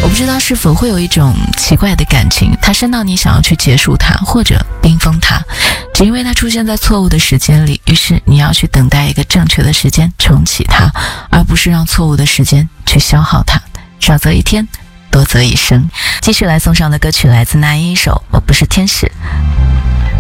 我不知道是否会有一种奇怪的感情，它深到你想要去结束它，或者冰封它，只因为它出现在错误的时间里，于是你要去等待一个正确的时间重启它，而不是让错误的时间去消耗它。少则一天，多则一生。继续来送上的歌曲来自那英一首《我不是天使》，